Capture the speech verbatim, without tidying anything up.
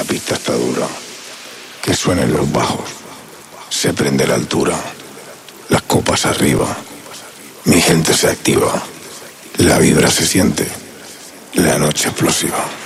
pista está dura. Que suenen los bajos. Se prende la altura. Las copas arriba. Mi gente se activa. La vibra se siente. La noche explosiva.